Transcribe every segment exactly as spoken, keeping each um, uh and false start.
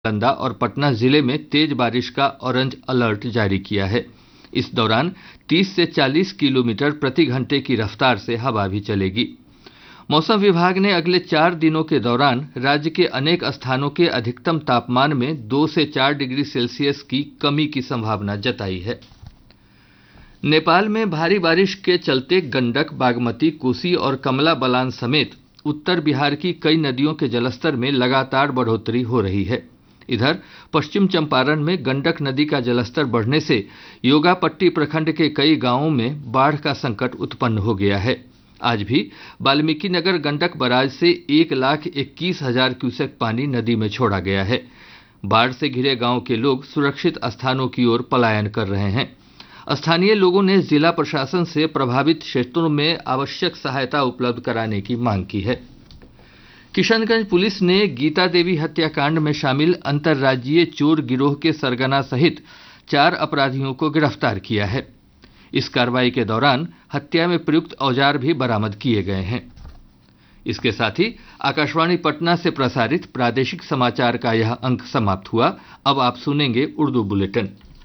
नालंदा और पटना जिले में तेज बारिश का ऑरेंज अलर्ट जारी किया है। इस दौरान तीस से चालीस किलोमीटर प्रति घंटे की रफ्तार से हवा भी चलेगी। मौसम विभाग ने अगले चार दिनों के दौरान राज्य के अनेक स्थानों के अधिकतम तापमान में दो से चार डिग्री सेल्सियस की कमी की संभावना जताई है। नेपाल में भारी बारिश के चलते गंडक, बागमती, कोसी और कमला बलान समेत उत्तर बिहार की कई नदियों के जलस्तर में लगातार बढ़ोतरी हो रही है। इधर पश्चिम चंपारण में गंडक नदी का जलस्तर बढ़ने से योगापट्टी प्रखंड के कई गांवों में बाढ़ का संकट उत्पन्न हो गया है। आज भी वाल्मीकि नगर गंडक बराज से एक लाख इक्कीस हजार क्यूसेक पानी नदी में छोड़ा गया है। बाढ़ से घिरे गांव के लोग सुरक्षित स्थानों की ओर पलायन कर रहे हैं। स्थानीय लोगों ने जिला प्रशासन से प्रभावित क्षेत्रों में आवश्यक सहायता उपलब्ध कराने की मांग की है। किशनगंज पुलिस ने गीता देवी हत्याकांड में शामिल अंतर्राज्यीय चोर गिरोह के सरगना सहित चार अपराधियों को गिरफ्तार किया है। इस कार्रवाई के दौरान हत्या में प्रयुक्त औजार भी बरामद किए गए हैं। इसके साथ ही आकाशवाणी पटना से प्रसारित प्रादेशिक समाचार का यह अंक समाप्त हुआ। अब आप सुनेंगे उर्दू बुलेटिन।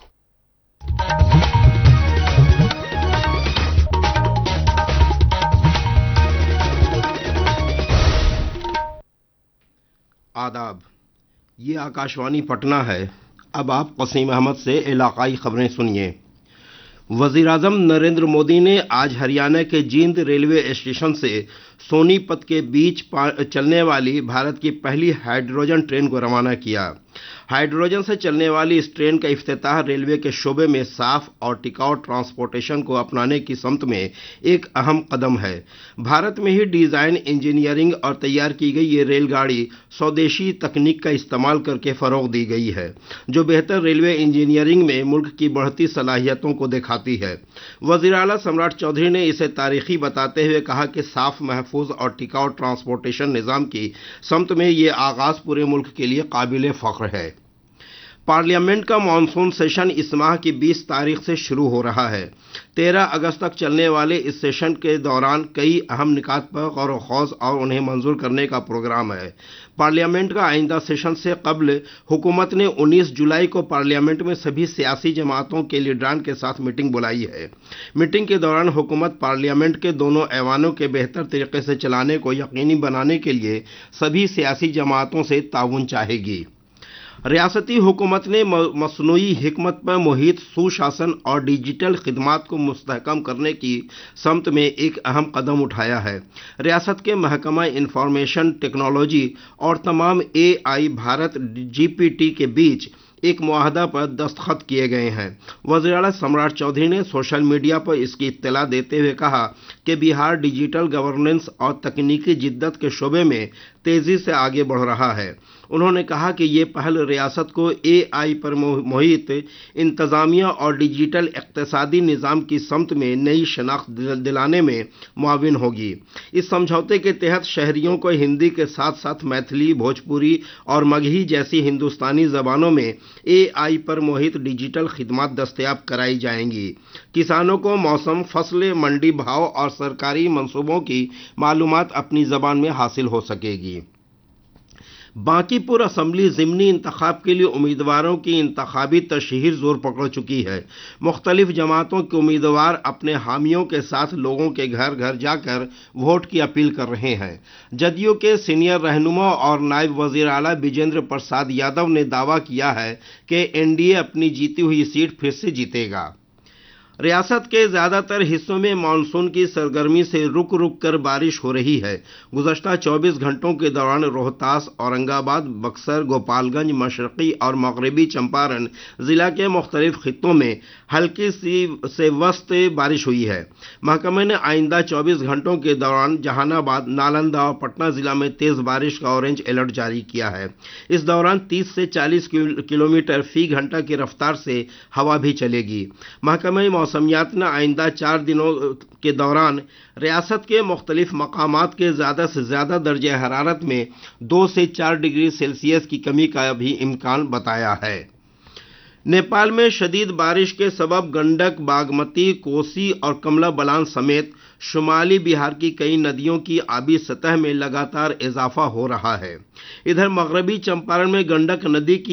आदाब, ये आकाशवाणी पटना है। अब आप वसीम अहमद से इलाकाई खबरें सुनिए। वजीर-ए-आजम नरेंद्र मोदी ने आज हरियाणा के जींद रेलवे स्टेशन से सोनीपत के बीच चलने वाली भारत की पहली हाइड्रोजन ट्रेन को रवाना किया। हाइड्रोजन से चलने वाली इस ट्रेन का इफ्तिताह रेलवे के शोबे में साफ और टिकाऊ ट्रांसपोर्टेशन को अपनाने की समत में एक अहम कदम है। भारत में ही डिजाइन, इंजीनियरिंग और तैयार की गई ये रेलगाड़ी स्वदेशी तकनीक का इस्तेमाल करके फरोग दी गई है, जो बेहतर रेलवे इंजीनियरिंग में मुल्क की बढ़ती सलाहियतों को दिखाती है। वज़ीर आला सम्राट चौधरी ने इसे तारीखी बताते हुए कहा कि साफ, महफूज और टिकाऊ ट्रांसपोर्टेशन निज़ाम की समत में ये आगाज पूरे मुल्क के लिए काबिल फख्र है। पार्लियामेंट का मानसून सेशन इस माह की बीस तारीख से शुरू हो रहा है। तेरह अगस्त तक चलने वाले इस सेशन के दौरान कई अहम निकात पर गौर व खौज और उन्हें मंजूर करने का प्रोग्राम है। पार्लियामेंट का आइंदा सेशन से कबल हुकूमत ने उन्नीस जुलाई को पार्लियामेंट में सभी सियासी जमातों के लीडरान के साथ मीटिंग बुलाई है। मीटिंग के दौरान हुकूमत पार्लियामेंट के दोनों ऐवानों के बेहतर तरीके से चलाने को यकीनी बनाने के लिए सभी सियासी जमातों से ताउन चाहेगी। रियासती हुकूमत ने मसनूई हिकमत पर मुहित सुशासन और डिजिटल खिदमात को मुस्तहकम करने की समत में एक अहम कदम उठाया है। रियासत के महकमा इंफॉर्मेशन टेक्नोलॉजी और तमाम ए आई भारत जी पी टी के बीच एक मुआहदा पर दस्तखत किए गए हैं। वज़ीर आला सम्राट चौधरी ने सोशल मीडिया पर इसकी इत्तला देते हुए कहा कि बिहार डिजिटल गवर्नेंस और तकनीकी जिद्दत के शोबे में तेजी से आगे बढ़ रहा है। उन्होंने कहा कि ये पहल रियासत को ए आई पर मुहित इंतज़ामिया और डिजिटल इक़्तिसादी निज़ाम की समत में नई शनाख्त दिलाने में मुआविन होगी। इस समझौते के तहत शहरियों को हिंदी के साथ साथ मैथिली, भोजपुरी और मगही जैसी हिंदुस्तानी ज़बानों में ए आई पर मुहित डिजिटल खिदमात दस्तयाब कराई जाएंगी। किसानों को मौसम, फसलें, मंडी भाव और सरकारी मंसूबों की मालूमात अपनी ज़बान में हासिल हो सकेगी। बांकीपुर असम्बली ज़िमनी इंतखाब के लिए उम्मीदवारों की इंतखाबी तशहीर जोर पकड़ चुकी है। मुख्तलिफ जमातों के उम्मीदवार अपने हामियों के साथ लोगों के घर घर जाकर वोट की अपील कर रहे हैं। जदयू के सीनियर रहनुमा और नायब वज़ीर आला विजेंद्र प्रसाद यादव ने दावा किया है कि एन डी ए अपनी जीती हुई सीट फिर से जीतेगा। रियासत के ज़्यादातर हिस्सों में मानसून की सरगर्मी से रुक रुक कर बारिश हो रही है। गुज़श्ता चौबीस घंटों के दौरान रोहतास, औरंगाबाद, बक्सर, गोपालगंज, मशरक़ी और मगरबी चंपारण ज़िला के मुख्तलिफ खित्तों में हल्की सी से वस्त बारिश हुई है। महकमे ने आइंदा चौबीस घंटों के दौरान जहानाबाद, नालंदा और पटना ज़िला में तेज़ बारिश का ऑरेंज अलर्ट जारी किया है। इस दौरान तीस से चालीस किलोमीटर फी घंटा की रफ्तार से हवा भी चलेगी। महकमे मौसमियात ने आइंदा चार दिनों के दौरान रियासत के मुख्तलिफ मकामात के ज़्यादा से ज़्यादा दर्जे हरारत में दो से चार डिग्री सेल्सियस की कमी का भी इम्कान बताया है। नेपाल में शदीद बारिश के सबब गंडक, बागमती, कोसी और कमला बलान समेत शुमाली बिहार की कई नदियों की आबी सतह में लगातार इजाफा हो रहा है। इधर मगरबी चंपारण में गंडक नदी की